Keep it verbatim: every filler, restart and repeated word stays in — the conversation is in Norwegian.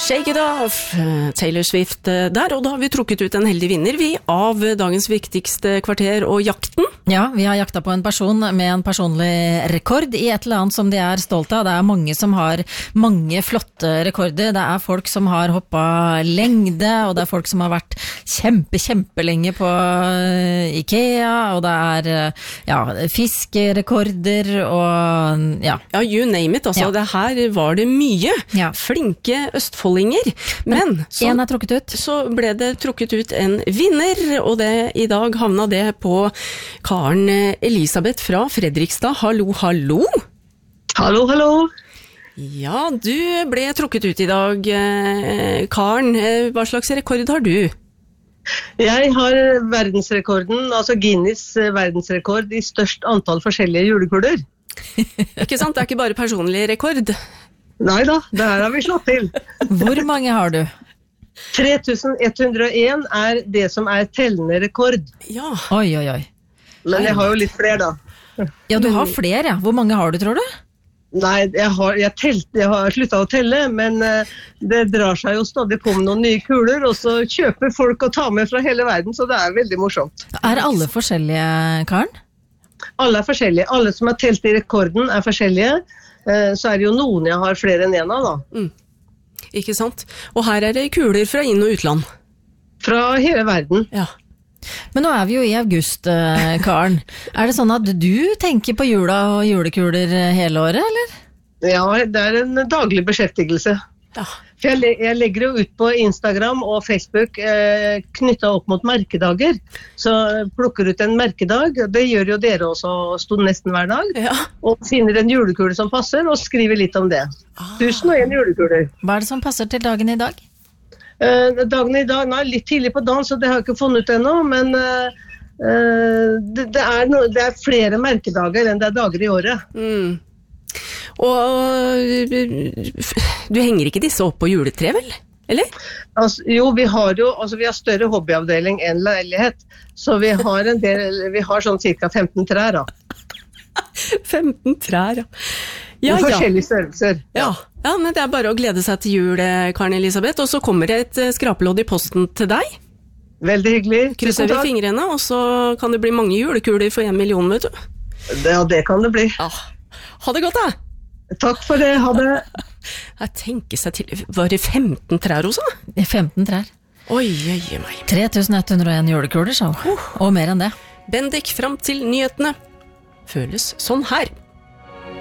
Shake it off, Taylor Swift der, og da har vi trukket ut en heldig vinner vi av dagens viktigste kvarter og jakten. Ja, vi har jakta på en person med en personlig rekord i et eller annet som de er stolte av. Det er mange som har mange flotte rekorder. Det er folk som har hoppet lengde, og det er folk som har vært kjempe, kjempelenge på IKEA, og det er ja, fiskerekorder og ja. Ja, you name it, altså. Ja. Det her var det mye. Ja. Flinke østfoldinger. Men, Men så, en er trukket ut. Så ble det trukket ut en vinner, og det, i dag havna det på Karen Elisabeth fra Fredrikstad. Hallo, hallo! Hallo, hallo! Ja, du ble trukket ut i dag, Karen. Hva slags rekord har du? Jeg har verdensrekorden, altså Guinness verdensrekord i størst antall forskjellige julekuler. Ikke sant? Det er ikke bare personlig rekord. Neida, det her har vi slått til. Hvor mange har du? tre tusen ett hundre og en er det som er tellende rekord. Ja. Oi, oi, oi. Men jeg har jo litt flere da. Ja, du har flere, ja. Hvor mange har du, tror du? Nei, jeg har, jeg telt, jeg har sluttet å telle, men uh, det drar seg jo stadig på med noen nye kuler, og så kjøper folk og tar med fra hele verden, så det er veldig morsomt. Er alle forskjellige, Karen? Alle er forskjellige. Alle som har telt i rekorden er forskjellige. Uh, så er det jo noen jeg har flere enn en av, da. Mm. Ikke sant? Og her er det kuler fra inn- og utland. Fra hele verden. Ja. Men nå er vi jo i august, Karen. Er det sånn at du tenker på jula og julekuler hele året, eller? Ja, det er en daglig beskjeftigelse. Ja. For jeg, jeg legger jo ut på Instagram og Facebook eh, knyttet opp mot merkedager. Så plukker ut en merkedag, det gjør jo dere også stod nesten hver dag. Ja. Og finner en julekule som passer, og skriver litt om det. Ah. Tusen og en julekuler. Hva er det som passer til dagen i dag? Uh, dagen i dag, nei, litt tidlig på dagen, så det har jeg ikke funnet ut ennå, men uh, uh, det, det, er no, det er flere merkedager enn det er dager i året. Mm. Og du henger ikke disse opp på juletre, vel? Eller? Altså, jo, vi har jo altså, vi har større hobbyavdeling enn leilighet, så vi har, en del, vi har sånn cirka femten trær da. femten trær, ja. Ja, og forskjellige størrelser. Ja. Ja, men det er bare å glede seg til jul, Karen Elisabeth, og så kommer det et skrapelodd i posten til deg. Veldig hyggelig. Krysser vi fingrene, og så kan det bli mange julekuler for en million, vet du. Det, ja, det kan det bli. Ja. Ha det godt, da. Takk for det, ha det. Jeg tenker seg til, var det femten trær også? femten trær. Oi, oi, meg. tre tusen ett hundre og en julekuler, så. Og mer enn det. Bendik fram til nyhetene. Føles sånn her.